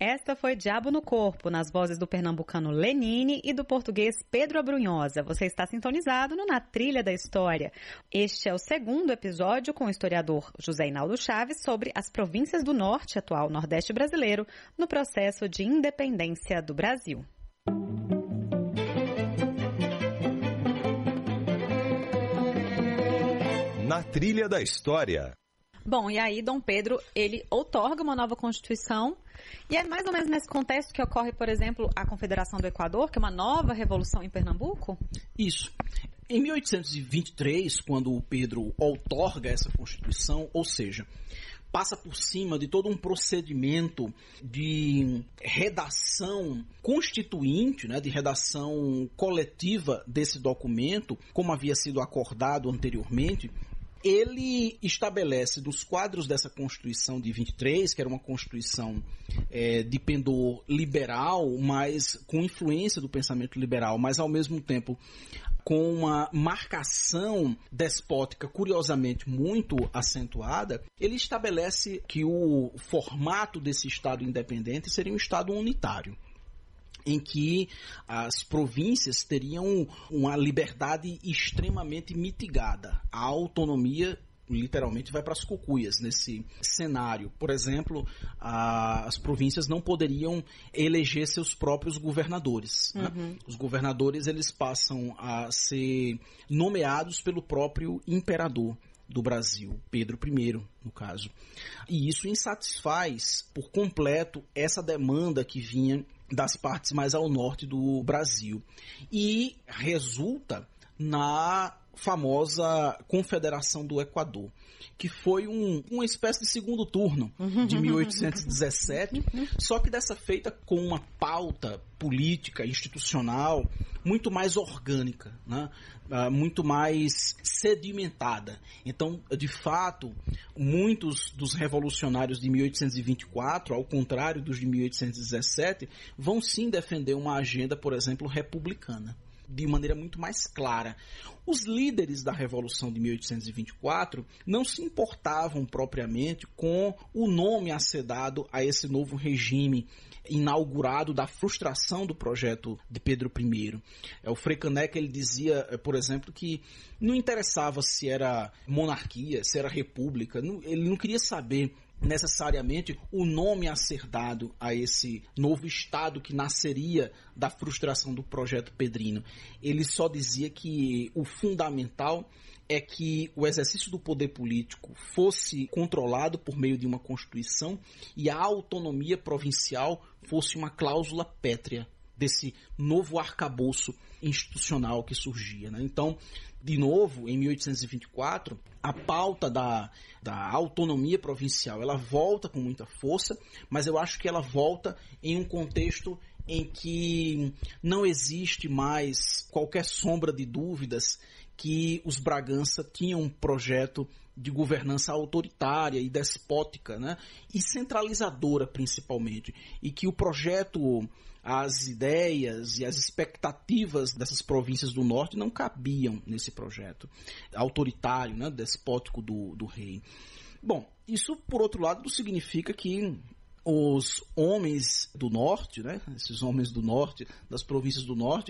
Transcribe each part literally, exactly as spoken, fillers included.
Esta foi Diabo no Corpo, nas vozes do pernambucano Lenine e do português Pedro Abrunhosa. Você está sintonizado no Na Trilha da História. Este é o segundo episódio com o historiador José Inaldo Chaves sobre as províncias do Norte, atual Nordeste brasileiro, no processo de independência do Brasil. Na Trilha da História. Bom, e aí Dom Pedro, ele outorga uma nova Constituição, e é mais ou menos nesse contexto que ocorre, por exemplo, a Confederação do Equador, que é uma nova revolução em Pernambuco? Isso. Em mil oitocentos e vinte e três, quando o Pedro outorga essa Constituição, ou seja, passa por cima de todo um procedimento de redação constituinte, né, de redação coletiva desse documento, como havia sido acordado anteriormente, ele estabelece nos quadros dessa Constituição de vinte e três, que era uma Constituição é, de pendor liberal, mas com influência do pensamento liberal, mas ao mesmo tempo com uma marcação despótica curiosamente muito acentuada, ele estabelece que o formato desse Estado independente seria um Estado unitário, em que as províncias teriam uma liberdade extremamente mitigada. A autonomia literalmente vai para as cucuias nesse cenário. Por exemplo, a, as províncias não poderiam eleger seus próprios governadores. Uhum. Né? Os governadores eles passam a ser nomeados pelo próprio imperador do Brasil, Pedro I, no caso. E isso insatisfaz por completo essa demanda que vinha das partes mais ao norte do Brasil. E resulta na famosa Confederação do Equador, que foi um, uma espécie de segundo turno de mil oitocentos e dezessete, só que dessa feita com uma pauta política, institucional, muito mais orgânica, né? uh, muito mais sedimentada. Então, de fato, muitos dos revolucionários de mil oitocentos e vinte e quatro, ao contrário dos de mil oitocentos e dezessete, vão sim defender uma agenda, por exemplo, republicana, de maneira muito mais clara. Os líderes da Revolução de mil oitocentos e vinte e quatro não se importavam propriamente com o nome a ser dado a esse novo regime inaugurado da frustração do projeto de Pedro I. O Frei Caneca, ele dizia, por exemplo, que não interessava se era monarquia, se era república, ele não queria saber necessariamente o nome a ser dado a esse novo Estado que nasceria da frustração do projeto pedrino. Ele só dizia que o fundamental é que o exercício do poder político fosse controlado por meio de uma Constituição e a autonomia provincial fosse uma cláusula pétrea desse novo arcabouço institucional que surgia, né? Então, de novo, em mil oitocentos e vinte e quatro, a pauta da, da autonomia provincial, ela volta com muita força, mas eu acho que ela volta em um contexto em que não existe mais qualquer sombra de dúvidas que os Bragança tinham um projeto de governança autoritária e despótica, né? E centralizadora principalmente, e que o projeto, as ideias e as expectativas dessas províncias do norte não cabiam nesse projeto autoritário, né? Despótico do, do rei. Bom, isso por outro lado não significa que os homens do norte, né, esses homens do norte, das províncias do norte,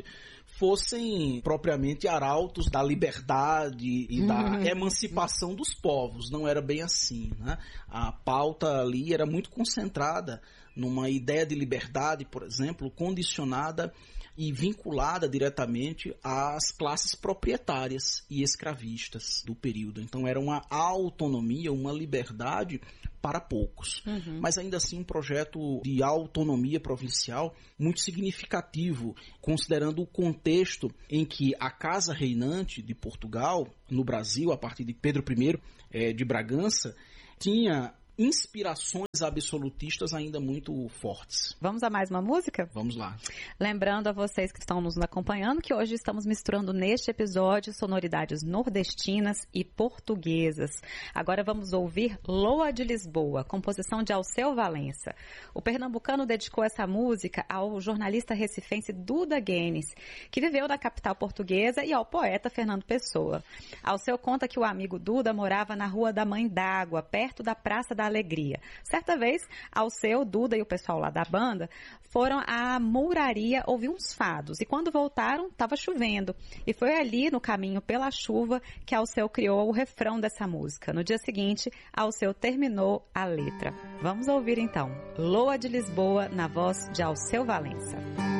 fossem propriamente arautos da liberdade e uhum. da emancipação dos povos. Não era bem assim, né? A pauta ali era muito concentrada numa ideia de liberdade, por exemplo, condicionada e vinculada diretamente às classes proprietárias e escravistas do período. Então era uma autonomia, uma liberdade para poucos. Uhum. Mas ainda assim um projeto de autonomia provincial muito significativo, considerando o contexto em que a casa reinante de Portugal, no Brasil, a partir de Pedro I é, de Bragança, tinha inspirações absolutistas ainda muito fortes. Vamos a mais uma música? Vamos lá. Lembrando a vocês que estão nos acompanhando que hoje estamos misturando neste episódio sonoridades nordestinas e portuguesas. Agora vamos ouvir Loa de Lisboa, composição de Alceu Valença. O pernambucano dedicou essa música ao jornalista recifense Duda Guenes, que viveu na capital portuguesa, e ao poeta Fernando Pessoa. Alceu conta que o amigo Duda morava na Rua da Mãe d'Água, perto da Praça da alegria. Certa vez, Alceu, Duda e o pessoal lá da banda foram à mouraria ouvir uns fados. E quando voltaram, estava chovendo. E foi ali, no caminho pela chuva, que Alceu criou o refrão dessa música. No dia seguinte, Alceu terminou a letra. Vamos ouvir então. Loa de Lisboa, na voz de Alceu Valença.